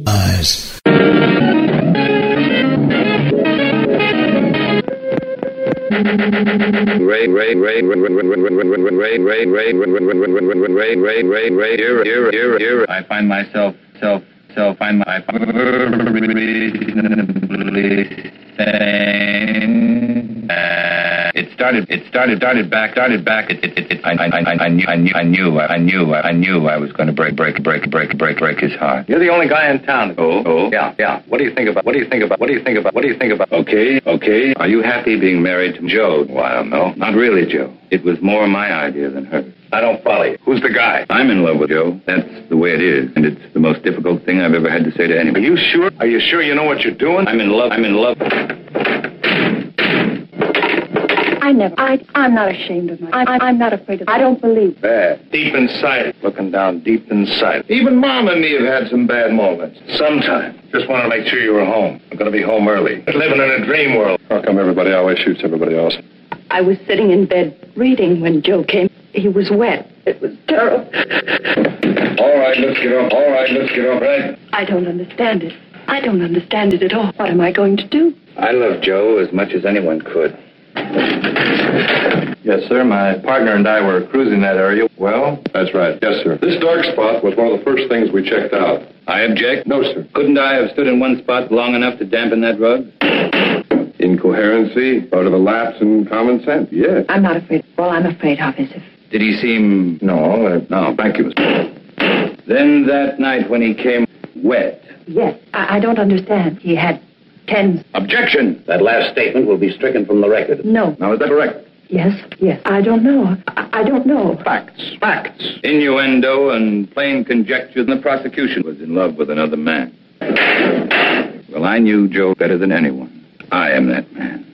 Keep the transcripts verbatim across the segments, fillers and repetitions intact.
eyes. Rain, rain, rain, rain, rain, rain, rain, rain, rain, rain, rain, rain, rain, rain, rain, rain, rain, here, here, here, here. I find myself, self, self, find my, it started, it started, started back, started back. It, it, it, I, I, I knew, I knew, I knew, I knew, I knew I was going to break, break, break, break, break, break his heart. You're the only guy in town. Oh, oh, yeah, yeah. What do you think about? What do you think about? What do you think about? What do you think about? Okay, okay. Are you happy being married to Joe? Well, I don't know. Not really, Joe. It was more my idea than hers. I don't follow you. Who's the guy? I'm in love with Joe. That's the way it is, and it's the most difficult thing I've ever had to say to anyone. Are you sure? Are you sure you know what you're doing? I'm in love. I'm in love. I never. I. I'm not ashamed of my. I, I'm not afraid of. I don't believe. Bad. Deep inside. Looking down deep inside. Even Mom and me have had some bad moments. Sometime. Just want to make sure you were home. I'm going to be home early. Living in a dream world. How come everybody always shoots everybody else? I was sitting in bed reading when Joe came. He was wet. It was terrible. All right, let's get up. All right, let's get up, right? I don't understand it. I don't understand it at all. What am I going to do? I love Joe as much as anyone could. Yes, sir. My partner and I were cruising that area. Well? That's right. Yes, sir. This dark spot was one of the first things we checked out. I object. No, sir. Couldn't I have stood in one spot long enough to dampen that rug? Incoherency, out of a lapse in common sense, yes. I'm not afraid. All I'm afraid of is if... Did he seem... No, uh, no, thank you, Mister Then that night when he came wet... Yes, I, I don't understand. He had ten... Objection! That last statement will be stricken from the record. No. Now, is that correct? Yes, yes. I don't know. I, I don't know. Facts, facts. Innuendo and plain conjecture. The prosecution was in love with another man. Well, I knew Joe better than anyone. I am that man.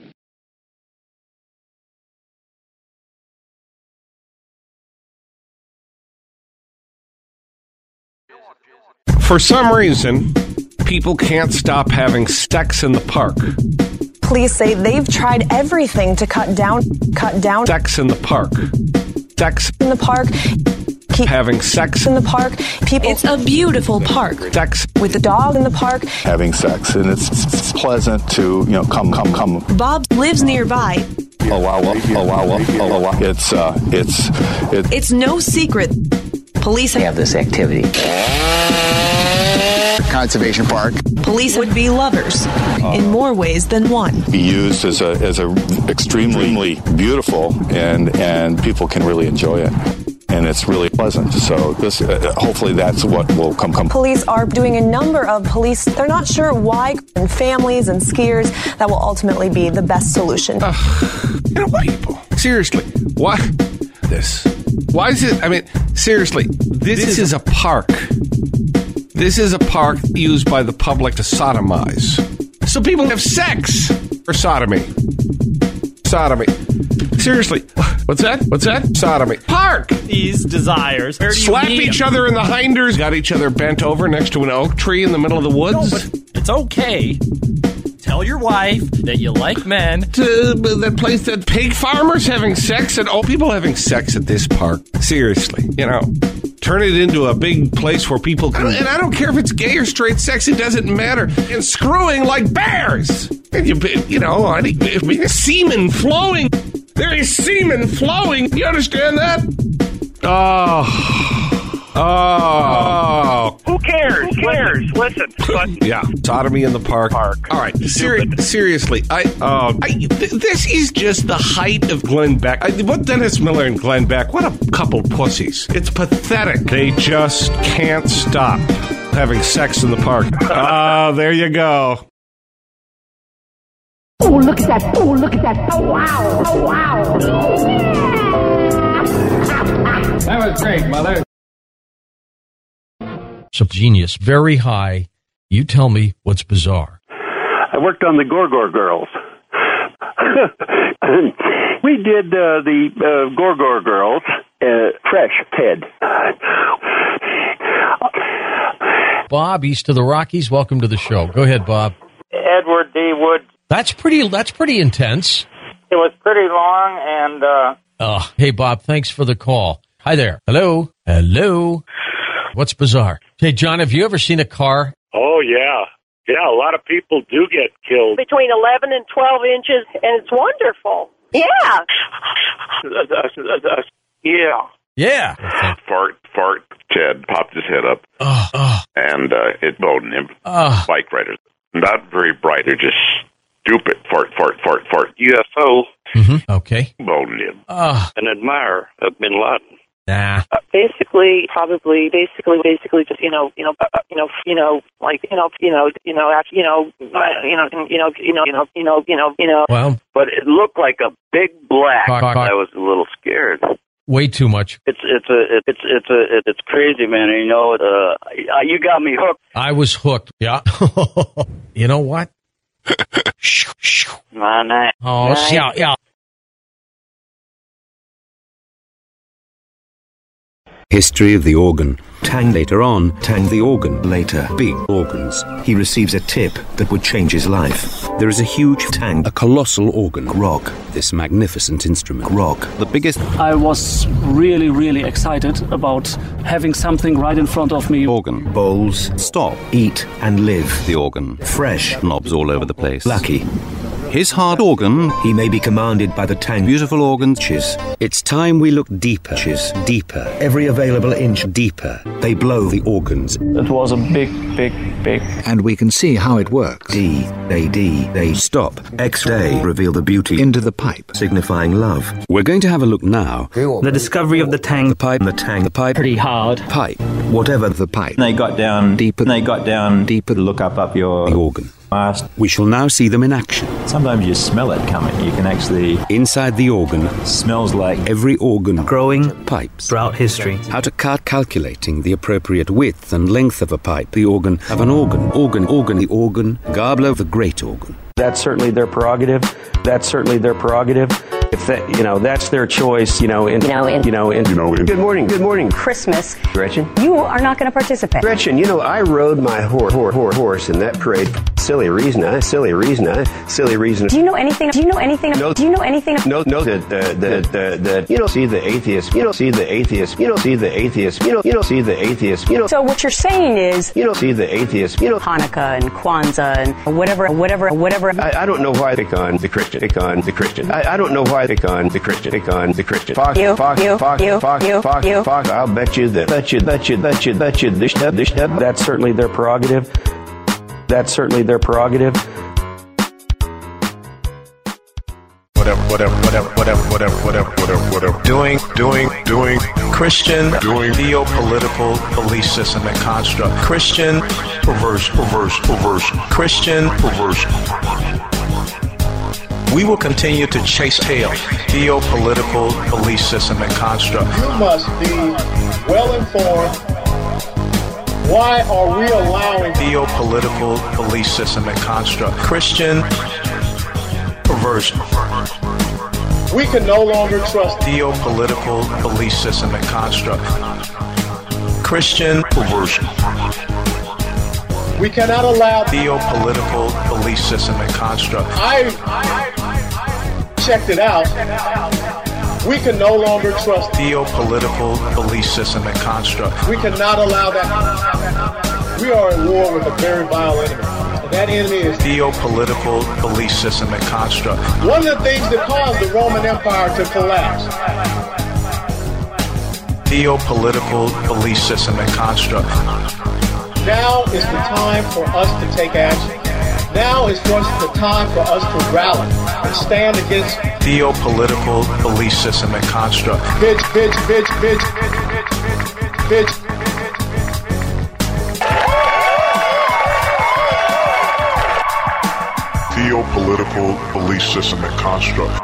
For some reason, people can't stop having sex in the park. Police say they've tried everything to cut down, cut down sex in the park. Sex in the park. Keep having sex in the park. People. It's a beautiful park. Sex with the dog in the park. Having sex, and it's, it's pleasant to, you know, come, come, come. Bob lives nearby. Oh wow, oh wow, oh wow. It's, uh, it's, it, It's no secret. Police have this activity. Conservation park. Police would be lovers uh, in more ways than one. Be used as a as a extremely beautiful, and and people can really enjoy it, and it's really pleasant. So this, uh, hopefully, that's what will come. Come. Police are doing a number of police. They're not sure why, and families and skiers, that will ultimately be the best solution. Uh, you know, people, seriously, why this? Why is it? I mean, seriously, this, this is a park. This is a park used by the public to sodomize. So people have sex for sodomy. Sodomy. Seriously. What's that? What's that? Sodomy. Park! These desires. Where do you Slap need each them? other in the hinders. Got each other bent over next to an oak tree in the middle of the woods. No, but it's okay. Tell your wife that you like men. To that place, that pig farmers having sex and old people having sex at this park. Seriously, you know. Turn it into a big place where people can... And I don't care if it's gay or straight sex, it doesn't matter. And screwing like bears. And you, you know, I mean, semen flowing. There is semen flowing. You understand that? Oh... Oh. Who cares? Who cares? Listen. But yeah. Sodomy in the park. park. All right. Seri- seriously. I, uh, I th- this is just the height of Glenn Beck. I, what Dennis Miller and Glenn Beck, what a couple pussies. It's pathetic. They just can't stop having sex in the park. Ah, uh, there you go. Oh, look at that. Oh, look at that. Oh, wow. Oh, wow. That was great, Mother. Some genius, very high. You tell me what's bizarre. I worked on the Gorgor Girls. We did uh, the uh, Gorgor Girls, uh, fresh head. Bob, east of the Rockies, welcome to the show. Go ahead, Bob. Edward D. Wood. That's pretty. That's pretty intense. It was pretty long, and. Uh... Oh, hey, Bob. Thanks for the call. Hi there. Hello. Hello. What's bizarre? Hey, John, have you ever seen a car Oh, yeah. Yeah, a lot of people do get killed. Between eleven and twelve inches, and it's wonderful. Yeah. Yeah. Yeah. Fart, fart. Ted popped his head up, uh, uh, and uh, it bowled him. Uh, Bike riders. Not very bright. They're just stupid. Fart, fart, fart, fart. U F O. Mm-hmm. Okay. Bowled him. Uh, An admirer of Bin Laden. Nah. Uh, basically, probably, basically, basically, just you know, you know, uh, you know, you know, like you know, you know, you know, after, you know, uh, you know, you know, you know, you know, you know, you know, you know. Well, but it looked like a big black. Talk, talk. I was a little scared. Way too much. It's it's a it's it's a it's crazy, man. And you know, uh, you got me hooked. I was hooked. Yeah. You know what? My night. Oh, yeah, yeah. History of the organ. Tang later on, Tang the organ. Later, big organs. He receives a tip that would change his life. There is a huge Tang, a colossal organ. Grog. This magnificent instrument. Grog. The biggest. I was really, really excited about having something right in front of me. Organ. Bowls. Stop. Eat and live. The organ. Fresh. Knobs all over the place. Lucky. His hard organ, he may be commanded by the Tang. Beautiful organs. It's time we look deeper. Deeper. Every available inch deeper. They blow the organs. It was a big, big, big. And we can see how it works. D. A D. They stop. X-ray. Reveal the beauty. Into the pipe. Signifying love. We're going to have a look now. The discovery of the Tang. The pipe. The Tang. The pipe. Pretty hard. Pipe. Whatever the pipe. They got down deeper. They got down deeper. Look up up your the organ. Mast. We shall now see them in action. Sometimes you smell it coming. You can actually... Inside the organ. Smells like... Every organ. Growing. Pipes. Throughout history. How to cal- calculating the appropriate width and length of a pipe. The organ of an organ. Organ. Organ. The organ. Gabler. The great organ. That's certainly their prerogative. That's certainly their prerogative. If that, you know, that's their choice, you know, in, you know, in, you know, in, you know, in. Good morning, good morning. Christmas. Gretchen? You are not going to participate. Gretchen, you know, I rode my horse, horse, horse, horse in that parade. Silly reason, I, silly reason, I, silly reason. Do you know anything? Do you know anything? No. Do you know anything? No, no, that, that, that, that, that, you don't see the atheist, you don't see the atheist, you don't see the atheist, you don't, you don't see the atheist, you know. So what you're saying is, you don't see the atheist, you know. Hanukkah and Kwanzaa and whatever, whatever, whatever. I, I don't know why they pick on the Christian, pick on the Christian. I, I don't know why they pick on the Christian. Pick on the Christian. Fox, you, Fox, you, Fox, you, Fox, you, Fox, you. Fox. I'll bet you that. Bet you, bet you, bet you, bet you. This, that, this, that. That's certainly their prerogative. That's certainly their prerogative. Whatever, whatever, whatever, whatever, whatever, whatever, whatever, whatever. Doing, doing, doing. Christian, doing. Geopolitical belief system and construct. Christian, perverse, perverse, perverse. Christian, perverse. We will continue to chase tail geopolitical belief system and construct. You must be well informed. Why are we allowing geopolitical belief system and construct? Christian perversion. We can no longer trust geopolitical belief system and construct. Christian perversion. We cannot allow geopolitical belief system and construct. I checked it out. We can no longer trust geopolitical belief system and construct. We cannot allow that. We are at war with a very vile enemy. And that enemy is geopolitical belief system and construct. One of the things that caused the Roman Empire to collapse. Geopolitical belief system and construct. Now is the time for us to take action. Now is just the time for us to rally and stand against geopolitical belief system and construct. Bitch, bitch, bitch, bitch, bitch, bitch, bitch. Geopolitical belief system and construct.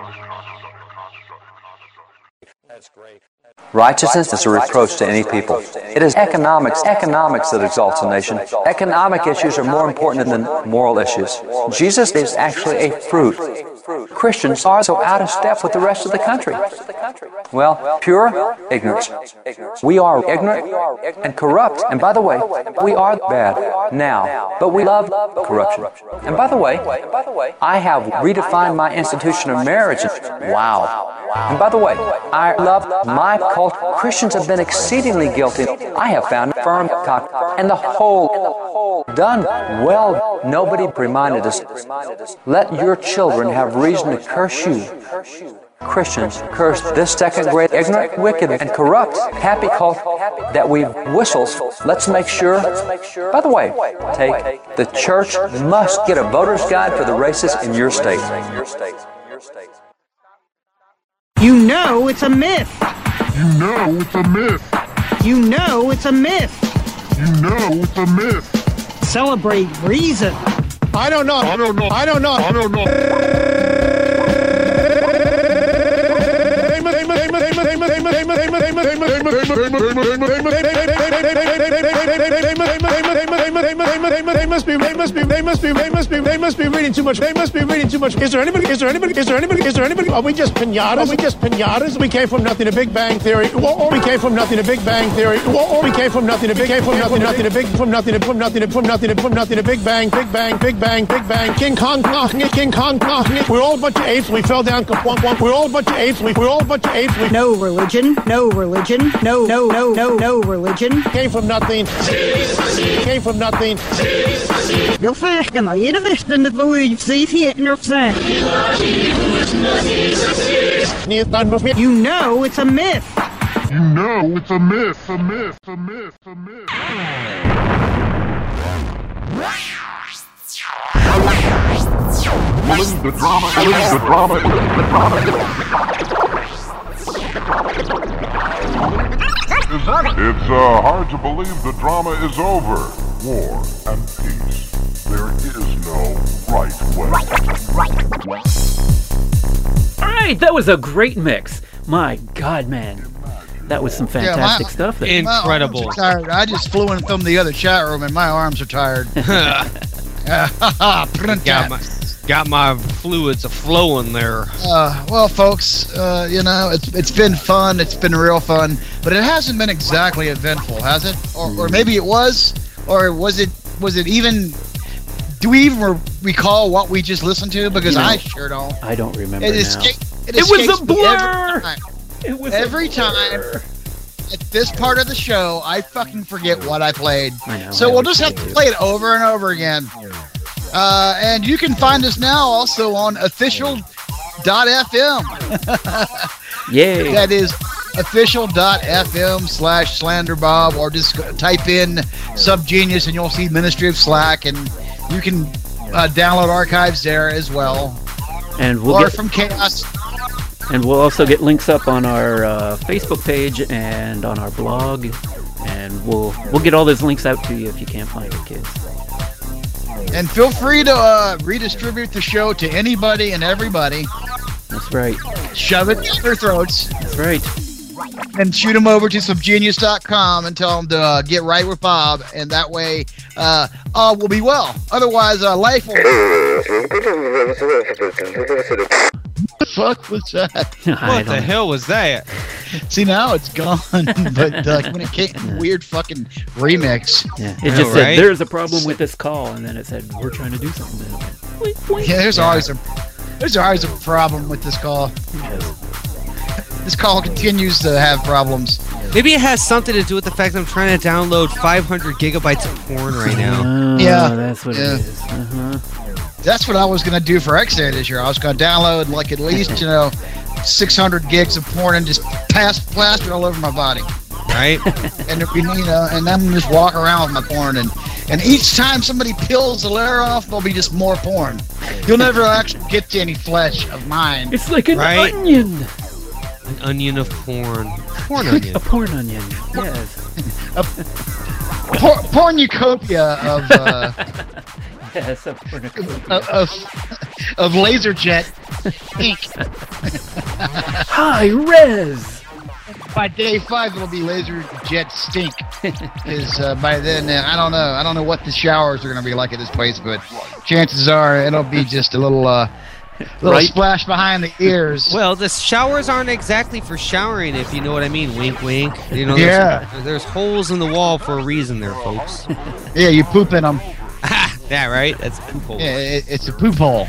That's great. Righteousness is a reproach to any people. It is economics, economics that exalts a nation. Economic issues are more important than moral issues. Jesus is actually a fruit. Christians are so out of step with the rest of the country. Well, pure ignorance. We are ignorant and corrupt. And by the way, we are bad now, but we love corruption. And by the way, I have redefined my institution of marriage. Wow. And by the way, I love my culture. Christians have been exceedingly guilty I have found firm cock and the whole done well. Nobody reminded us. Let your children have reason to curse you. Christians curse this second grade ignorant, wicked, and corrupt happy cult that we whistles. Let's make sure. By the way, take the church must get a voter's guide for the races in your state. You know it's a myth. You know it's a myth. You know it's a myth. You know it's a myth. Celebrate reason. I don't know. I don't know. I don't know. I don't know. They must be, they must be, they must be, they must be, they must be reading too much. They must be reading too much. Is there anybody? Is there anybody? Is there anybody? Is there anybody? Are we just pinatas? Are we just pinatas? We came from nothing to Big Bang Theory. Or we came from nothing to Big Bang Theory. Or we came from nothing to Big, came from nothing, nothing to Big, from nothing to, from nothing to, from nothing to, from nothing to Big Bang, Big Bang, Big Bang, Big Bang. King Kong, King Kong, we're all a bunch of apes. We fell down. We're all a bunch of apes. We, we're all a bunch of apes. We no religion. No religion. No, no, no, no, no religion. Came from nothing. Came from nothing. You'll find them. You know this in the void. See if you know saying. You know it's a myth. You know it's a myth. A myth. A myth. A myth. Believe the drama. Believe the drama. Believe the drama. It's uh, hard to believe the drama is over. War and peace. There is no right way. Right way. All right, that was a great mix. My God, man. That was some fantastic yeah, my, stuff. There. Incredible. My tired. I just flew in from the other chat room and my arms are tired. got, my, got my fluids a flowing there. Uh, well, folks, uh, you know, it's it's been fun. It's been real fun. But it hasn't been exactly eventful, has it? Or, or maybe it was? Or was it was it even... Do we even re- recall what we just listened to? Because you know, I sure don't. I don't remember it now. Escaped, it it was a blur! Every time. It was every time at this part of the show, I fucking forget what I played. I know, so I we'll just have to play it over and over again. Uh, and you can find us now also on official dot f m. Yay. That is official dot f m slash slanderbob, or just type in Subgenius and you'll see Ministry of Slack, and you can uh, download archives there as well. And we'll or get, from Chaos. And we'll also get links up on our uh, Facebook page and on our blog, and we'll we'll get all those links out to you if you can't find it, kids. And feel free to uh, redistribute the show to anybody and everybody. That's right. Shove it down their throats. That's right. And shoot them over to subgenius dot com and tell them to uh, get right with Bob, and that way uh, all will be well. Otherwise, uh, life will... What the fuck was that? What the hell was that? See, now it's gone, but uh, when it came, weird fucking remix. Yeah, it just said, right? There's a problem with this call, and then it said, we're trying to do something. Yeah, there's yeah. always a there's always a problem with this call. This call continues to have problems. Maybe it has something to do with the fact that I'm trying to download five hundred gigabytes of porn right now. Oh, yeah, that's what yeah. it is. Uh-huh. That's what I was going to do for X-Day this year. I was going to download like at least, you know, six hundred gigs of porn and just pass plaster all over my body. Right? And you know, and then just walk around with my porn, and and each time somebody peels the layer off, there'll be just more porn. You'll never actually get to any flesh of mine. It's like an right? onion. An onion of porn. Porn onion. A porn onion. Yes. A por- pornucopia of. Uh, Yes, of, of, of, of LaserJet Ink. High res. By day five, it'll be LaserJet Stink. Because uh, by then, uh, I don't know. I don't know what the showers are going to be like at this place, but chances are it'll be just a little, uh, little right. splash behind the ears. Well, the showers aren't exactly for showering, if you know what I mean. Wink, wink. You know, yeah. There's, there's holes in the wall for a reason, there, folks. Yeah, you poop in them. Yeah, right? That's a poop hole. Yeah, it, it's a poop hole.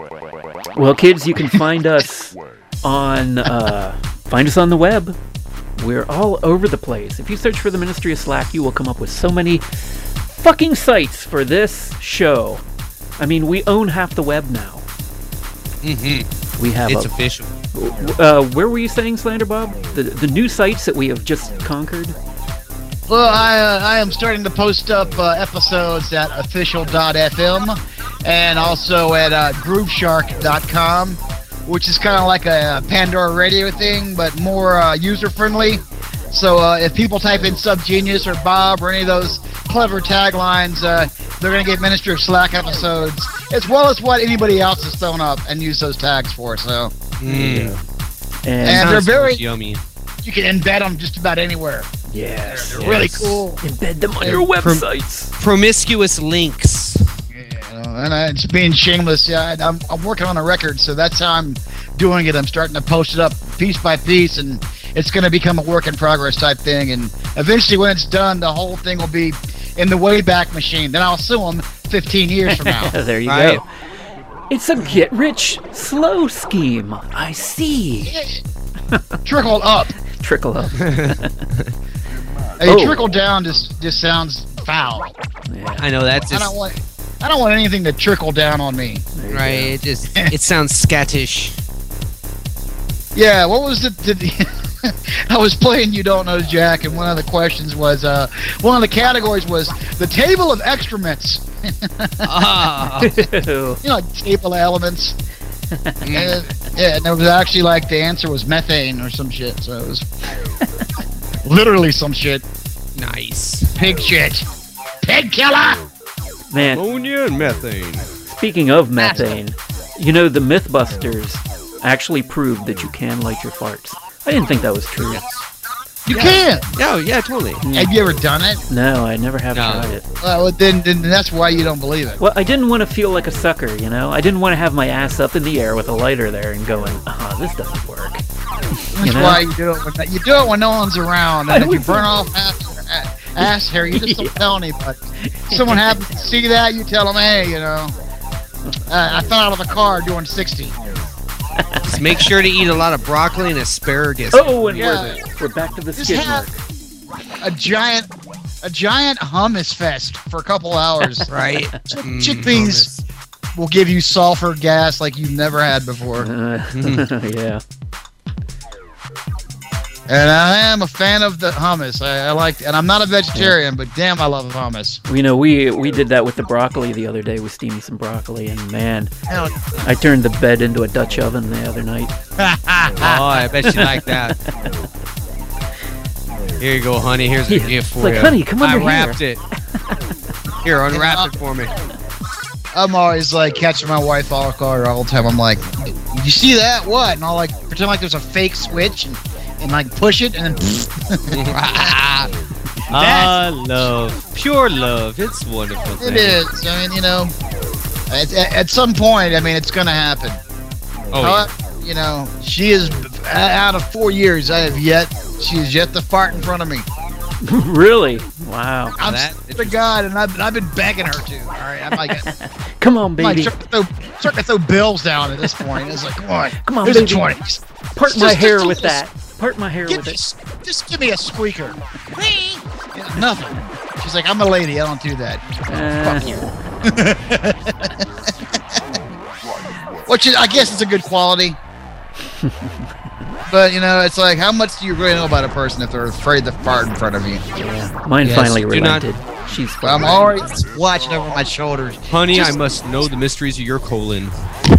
Well, kids, you can find us on uh, find us on the web We're all over the place. If you search for the Ministry of Slack, you will come up with so many fucking sites for this show. I mean, we own half the web now. Mm-hmm. We have It's a, official. Uh, where were you saying, Slander Bob? The the new sites that we have just conquered? Well, I uh, I am starting to post up uh, episodes at official dot f m and also at uh, groove shark dot com, which is kind of like a Pandora Radio thing, but more uh, user-friendly. So uh, if people type in Subgenius or Bob or any of those clever taglines, uh, they're going to get Ministry of Slack episodes, as well as what anybody else has thrown up and use those tags for. So, Mm. and, And, they're very yummy. You can embed them just about anywhere. Yes, they're, they're really cool. Embed them on And your prom- websites. Promiscuous links. You know, and I, it's being shameless. Yeah, I, I'm I'm working on a record, so that's how I'm doing it. I'm starting to post it up piece by piece, and it's going to become a work in progress type thing. And eventually, when it's done, the whole thing will be in the Wayback Machine. Then I'll sue them fifteen years from now. There you Right? go. It's a get rich slow scheme. I see. Trickle up. Trickle up. Hey, Oh. trickle down just just sounds foul. I know that's I just don't want I don't want anything to trickle down on me. right. It just it sounds scattish. Yeah, what was the, the I was playing You Don't Know Jack, and one of the questions was uh one of the categories was the table of excrements. Ah. Ew. You know, like table of elements. and, yeah, and it was actually like the answer was methane or some shit. So it was literally some shit. Nice. Pig shit. Pig killer. Man, Ammonia and methane. speaking of methane, you know, the Mythbusters actually proved that you can light your farts. I didn't think that was true. You can. Oh yeah, totally. Have you ever done it? No, I never have No. tried it. Uh, well, then, then that's why you don't believe it. Well, I didn't want to feel like a sucker, you know? I didn't want to have my ass up in the air with a lighter there and going, ah, this doesn't work. That's You know? why you do it. When, you do it when no one's around, and I if you was- burn off half your a- ass hair, you just don't tell anybody. Someone happens to see that, you tell them, hey, you know, uh, I fell out of the car doing sixty. Just make sure to eat a lot of broccoli and asparagus. Oh, and Yeah. we're, we're back to the Just skid have mark. a giant, a giant hummus fest for a couple hours. Right. Chick- Mm, chickpeas will give you sulfur gas like you've never had before. Uh, yeah. And I am a fan of the hummus. I, I like, and I'm not a vegetarian, but damn, I love hummus. You know, we we did that with the broccoli the other day. We steamed some broccoli, and man, Hell, I turned the bed into a Dutch oven the other night. Oh, I bet you like that. Here you go, honey. Here's a Yeah. gift for It's like, you. honey, come I under here. wrapped it. Here, unwrap it for me. I'm always like catching my wife off guard all the time. I'm like, "Did you see that? What?" And I'll like pretend like there's a fake switch and, and like push it and then. Ah, love. Pure love. It's a wonderful thing. It is. I mean, you know, at, at, at some point, I mean, it's gonna happen. Oh, However, you know, she is out of four years. I have yet. She is yet to fart in front of me. Really? Wow. I'm that- the God, and I've, I've been begging her to. All right, I'm like, Come on, I'm like baby. starting to, throw, starting to throw bills down at this point. It's like, come on, Come on, here's a baby. twenty. Part Just- my just- hair just- with that. Part my hair Give with me, it. just give me a squeaker. Yeah, nothing. She's like, I'm a lady. I don't do that. Uh, Which is, I guess it's a good quality. But, you know, it's like, how much do you really know about a person if they're afraid to fart in front of you? yeah. Mine Yes, finally do not- relented. She's But I'm fine. already watching over my shoulders. Honey, Just- I must know the mysteries of your colon.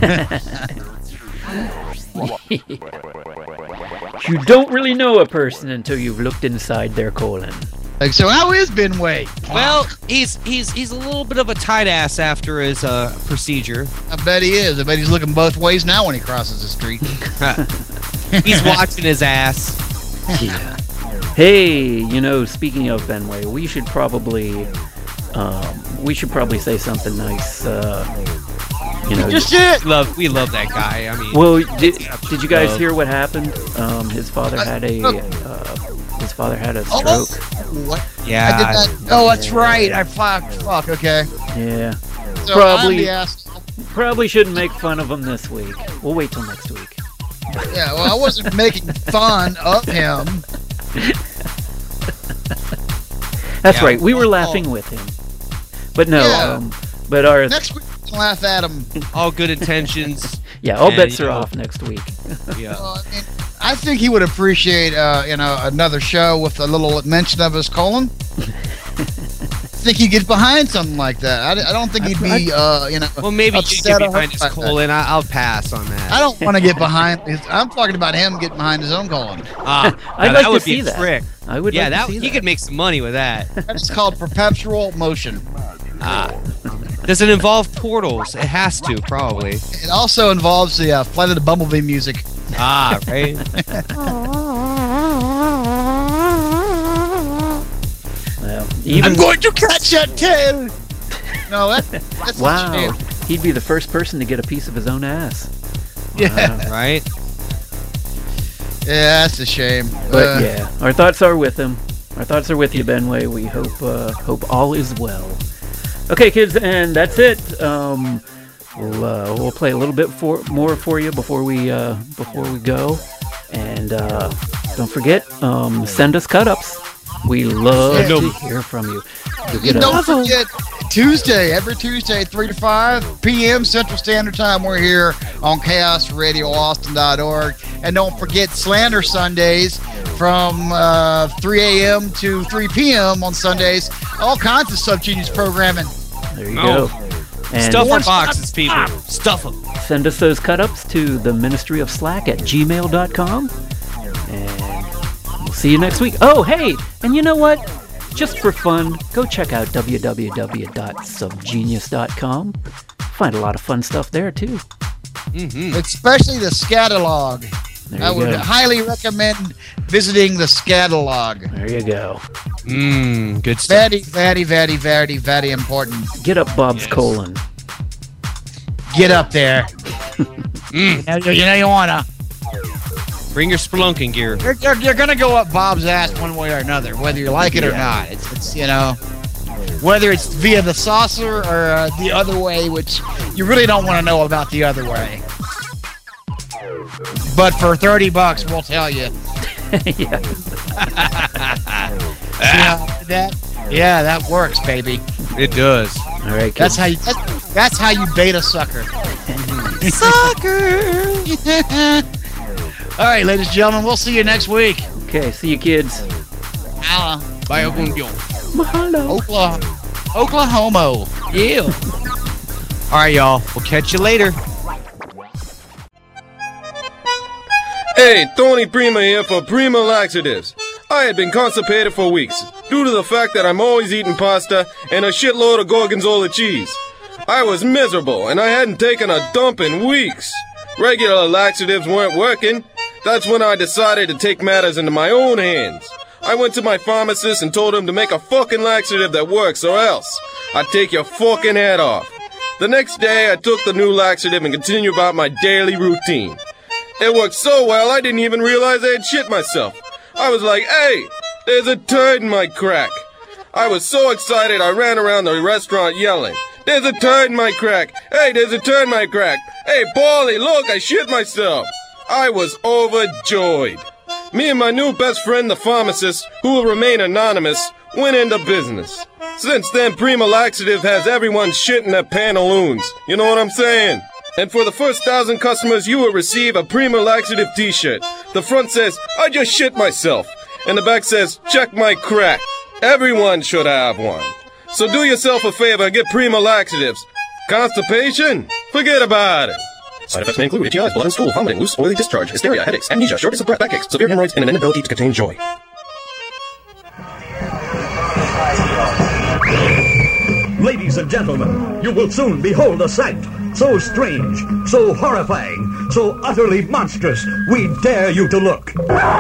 You don't really know a person until you've looked inside their colon. Like, so how is Benway? Well, he's he's he's a little bit of a tight ass after his uh, procedure. I bet he is. I bet he's looking both ways now when he crosses the street. He's watching his ass. Yeah. Hey, you know, speaking of Benway, we should probably, um, we should probably say something nice. Uh, you know, Just it. Love, we love that guy. I mean, well, did, did you guys love. hear what happened? Um, his father had a, uh, his father had a Oh, stroke. what? yeah. I did not. Oh, that's right. I fuck. Fuck. Okay. Yeah. So Probably- I'm the asshole. Probably shouldn't make fun of him this week. We'll wait till next week. Yeah. Well, I wasn't making fun of him. That's Yeah. right. We were laughing with him. But no, Yeah. um, but our Next week, we can laugh at him. All good intentions. yeah, all and, bets you are know, off next week. Yeah. Uh, and I think he would appreciate, uh, you know, another show with a little mention of his colon. I think he'd get behind something like that. I, I don't think he'd be, uh, you know. Well, maybe you upset get or behind his hurt by that. colon. I, I'll pass on that. I don't want to get behind. His, I'm talking about him getting behind his own colon. Ah, I'd now like that to would see be a that. trick. I would yeah, like to that, see he that. could make some money with that. That's called perpetual motion. Ah. Does it involve portals? It has to, probably. It also involves the uh, Flight of the Bumblebee music. Ah, right. Well, even I'm going to catch your tail. No, that, that's wow, a shame. he'd be the first person to get a piece of his own ass. Yeah, Wow. Right? yeah, that's a shame. But Uh, yeah, our thoughts are with him. Our thoughts are with you, Benway. We hope uh, hope all is well. Okay, kids, and that's it. Um, we'll uh, we'll play a little bit for more for you before we uh, before we go, and uh, don't forget, um, send us cut-ups. We love Yeah. to hear from you. You get a- Don't forget, Tuesday, every Tuesday, three to five p.m. Central Standard Time, we're here on chaos radio austin dot org. And don't forget Slander Sundays from uh, three a.m. to three p.m. on Sundays. All kinds of Subgenius programming. There you Oh. go. And Stuff our boxes, people. Stuff them. send us those cut-ups to the ministry of slack at gmail dot com. And we'll see you next week. Oh, hey, and you know what? Just for fun, go check out w w w dot subgenius dot com. Find a lot of fun stuff there, too. Mm-hmm. Especially the Scatalog. There I you would go. highly recommend visiting the Scatalog. There you go. Mmm, good stuff. Very, very, very, very, very important. Get up Bob's colon. Get up there. Mm. You know, you know you wanna. Bring your spelunking gear. You're, you're, you're gonna go up Bob's ass one way or another, whether you like it or Yeah. not. It's, it's you know, whether it's via the saucer or uh, the other way, which you really don't want to know about the other way. But for thirty bucks, we'll tell you. Yeah. Yeah, that, yeah, that works, baby. It does. All right, That's kids. how you. That's, that's how you bait a sucker. Sucker! All right, ladies and gentlemen, we'll see you next week. Okay, see you, kids. Uh, Bye, Oklahoma. Oklahoma. Oklahoma. Yeah. All right, y'all. We'll catch you later. Hey, Tony Prima here for Prima Laxatives. I had been constipated for weeks, due to the fact that I'm always eating pasta and a shitload of gorgonzola cheese. I was miserable, and I hadn't taken a dump in weeks. Regular laxatives weren't working. That's when I decided to take matters into my own hands. I went to my pharmacist and told him to make a fucking laxative that works, or else I'd take your fucking head off. The next day, I took the new laxative and continued about my daily routine. It worked so well, I didn't even realize I had shit myself. I was like, hey, there's a turd in my crack. I was so excited, I ran around the restaurant yelling, there's a turd in my crack. Hey, there's a turd in my crack. Hey, Paulie, look, I shit myself. I was overjoyed. Me and my new best friend, the pharmacist, who will remain anonymous, went into business. Since then, Prima Laxative has everyone shitting their pantaloons. You know what I'm saying? And for the first thousand customers, you will receive a Prima Laxative t-shirt. The front says, I just shit myself. And the back says, check my crack. Everyone should have one. So do yourself a favor and get Prima Laxatives. Constipation? Forget about it. Side effects may include itchy eyes, blood and stool, vomiting, loose, oily discharge, hysteria, headaches, amnesia, shortness of breath, backaches, severe hemorrhoids, and an inability to contain joy. Ladies and gentlemen, you will soon behold a sight so strange, so horrifying, so utterly monstrous, we dare you to look.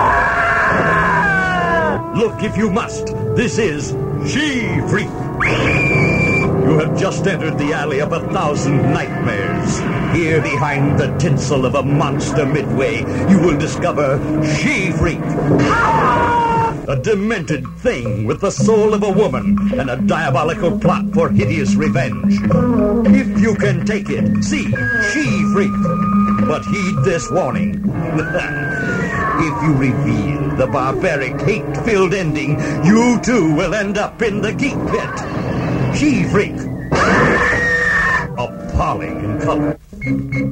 Look if you must. This is She-Freak. You have just entered the alley of a thousand nightmares. Here behind the tinsel of a monster midway, you will discover She-Freak. A demented thing with the soul of a woman and a diabolical plot for hideous revenge. If you can take it, see She-Freak. But heed this warning. If you reveal the barbaric, hate-filled ending, you too will end up in the geek pit. She-Freak. Appalling in color.